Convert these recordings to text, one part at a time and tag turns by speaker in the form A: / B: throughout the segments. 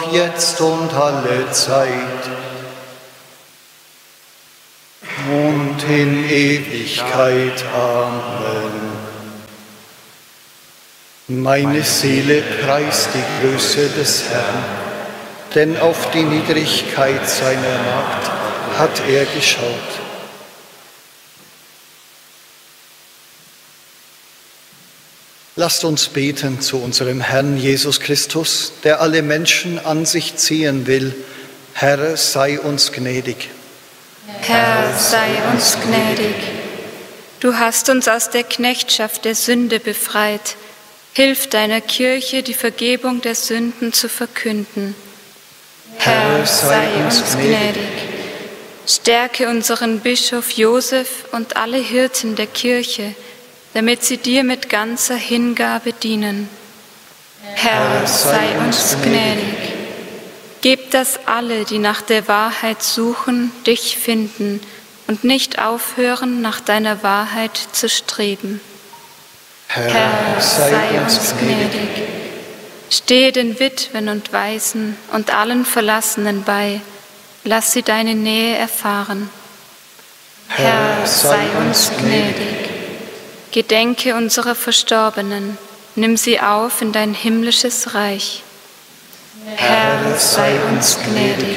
A: jetzt und alle Zeit und in Ewigkeit. Amen. Meine Seele preist die Größe des Herrn, denn auf die Niedrigkeit seiner Magd hat er geschaut. Lasst uns beten zu unserem Herrn Jesus Christus, der alle Menschen an sich ziehen will. Herr, sei uns gnädig.
B: Herr, sei uns gnädig. Du hast uns aus der Knechtschaft der Sünde befreit. Hilf deiner Kirche, die Vergebung der Sünden zu verkünden. Herr, sei uns gnädig. Stärke unseren Bischof Josef und alle Hirten der Kirche, damit sie dir mit ganzer Hingabe dienen. Herr, sei uns gnädig. Gib, dass alle, die nach der Wahrheit suchen, dich finden und nicht aufhören, nach deiner Wahrheit zu streben. Herr, sei uns gnädig. Stehe den Witwen und Waisen und allen Verlassenen bei. Lass sie deine Nähe erfahren. Herr, sei uns gnädig. Gedenke unserer Verstorbenen, nimm sie auf in dein himmlisches Reich. Herr, sei uns gnädig.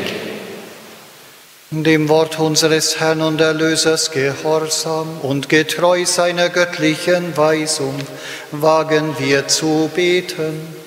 A: Dem Wort unseres Herrn und Erlösers gehorsam und getreu seiner göttlichen Weisung wagen wir zu beten.